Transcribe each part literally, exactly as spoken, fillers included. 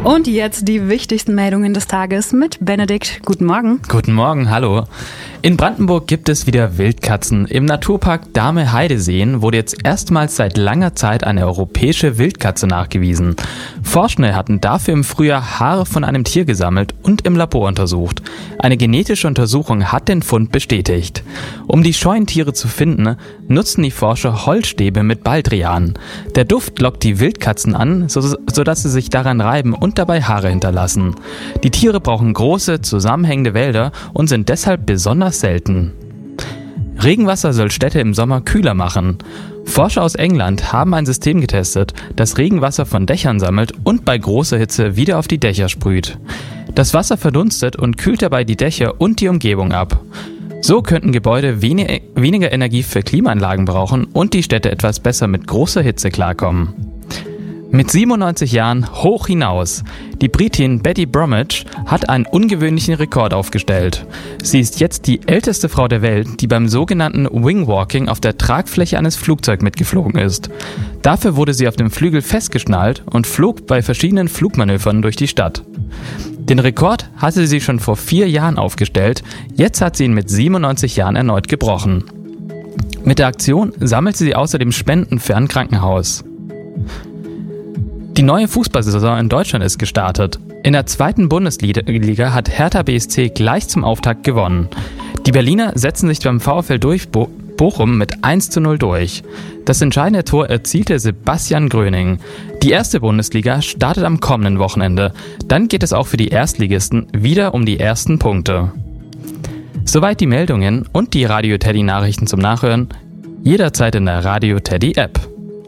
Und jetzt die wichtigsten Meldungen des Tages mit Benedikt. Guten Morgen. Guten Morgen, hallo. In Brandenburg gibt es wieder Wildkatzen. Im Naturpark Dahme-Heideseen wurde jetzt erstmals seit langer Zeit eine europäische Wildkatze nachgewiesen. Forschende hatten dafür im Frühjahr Haare von einem Tier gesammelt und im Labor untersucht. Eine genetische Untersuchung hat den Fund bestätigt. Um die scheuen Tiere zu finden, nutzten die Forscher Holzstäbe mit Baldrian. Der Duft lockt die Wildkatzen an, so, sodass sie sich daran reiben und dabei Haare hinterlassen. Die Tiere brauchen große, zusammenhängende Wälder und sind deshalb besonders selten. Regenwasser soll Städte im Sommer kühler machen. Forscher aus England haben ein System getestet, das Regenwasser von Dächern sammelt und bei großer Hitze wieder auf die Dächer sprüht. Das Wasser verdunstet und kühlt dabei die Dächer und die Umgebung ab. So könnten Gebäude wenig, weniger Energie für Klimaanlagen brauchen und die Städte etwas besser mit großer Hitze klarkommen. Mit siebenundneunzig Jahren hoch hinaus. Die Britin Betty Bromwich hat einen ungewöhnlichen Rekord aufgestellt. Sie ist jetzt die älteste Frau der Welt, die beim sogenannten Wingwalking auf der Tragfläche eines Flugzeugs mitgeflogen ist. Dafür wurde sie auf dem Flügel festgeschnallt und flog bei verschiedenen Flugmanövern durch die Stadt. Den Rekord hatte sie schon vor vier Jahren aufgestellt, jetzt hat sie ihn mit siebenundneunzig Jahren erneut gebrochen. Mit der Aktion sammelte sie außerdem Spenden für ein Krankenhaus. Die neue Fußballsaison in Deutschland ist gestartet. In der zweiten Bundesliga hat Hertha B S C gleich zum Auftakt gewonnen. Die Berliner setzen sich beim VfL durch Bo- Bochum mit eins zu null durch. Das entscheidende Tor erzielte Sebastian Gröning. Die erste Bundesliga startet am kommenden Wochenende. Dann geht es auch für die Erstligisten wieder um die ersten Punkte. Soweit die Meldungen und die Radio Teddy Nachrichten zum Nachhören. Jederzeit in der Radio Teddy App.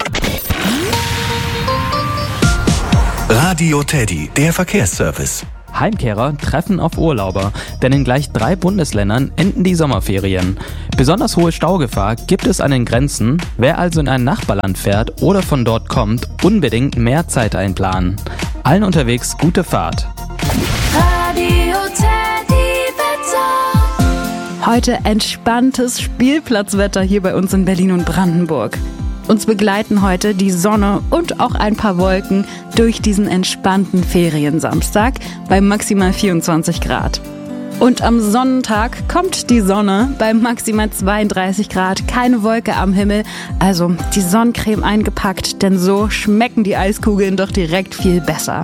Radio Teddy, der Verkehrsservice. Heimkehrer treffen auf Urlauber, denn in gleich drei Bundesländern enden die Sommerferien. Besonders hohe Staugefahr gibt es an den Grenzen. Wer also in ein Nachbarland fährt oder von dort kommt, unbedingt mehr Zeit einplanen. Allen unterwegs gute Fahrt. Radio Teddy Wetter. Heute entspanntes Spielplatzwetter hier bei uns in Berlin und Brandenburg. Uns begleiten heute die Sonne und auch ein paar Wolken durch diesen entspannten Feriensamstag bei maximal vierundzwanzig Grad. Und am Sonnentag kommt die Sonne bei maximal zweiunddreißig Grad, keine Wolke am Himmel, also die Sonnencreme eingepackt, denn so schmecken die Eiskugeln doch direkt viel besser.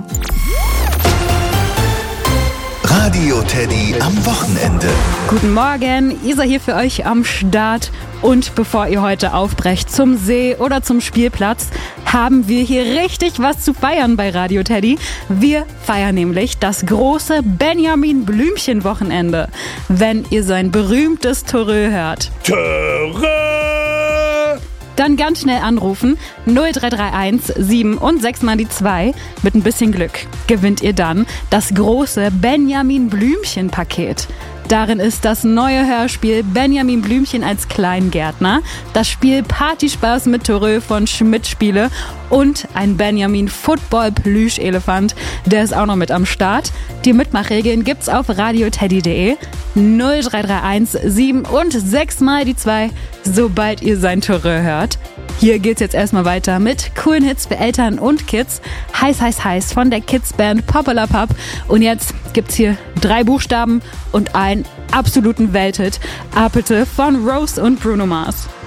Radio Teddy am Wochenende. Guten Morgen, Isa hier für euch am Start. Und bevor ihr heute aufbrecht zum See oder zum Spielplatz, haben wir hier richtig was zu feiern bei Radio Teddy. Wir feiern nämlich das große Benjamin Blümchen-Wochenende, wenn ihr sein berühmtes Törö hört. Törö! Dann ganz schnell anrufen, null drei drei eins sieben und sechs mal die zwei. Mit ein bisschen Glück gewinnt ihr dann das große Benjamin Blümchen-Paket. Darin ist das neue Hörspiel Benjamin Blümchen als Kleingärtner, das Spiel Partyspaß mit Törö von Schmidt Spiele und ein Benjamin Football Plüschelefant, der ist auch noch mit am Start. Die Mitmachregeln gibt's auf radioteddy punkt de. null drei drei eins sieben und sechs mal die zwei, sobald ihr sein Törö hört. Hier geht's jetzt erstmal weiter mit coolen Hits für Eltern und Kids. Heiß, heiß, heiß von der Kids-Band Popular Pup. Und jetzt gibt's hier drei Buchstaben und einen absoluten Welthit. Apete von Rose und Bruno Mars.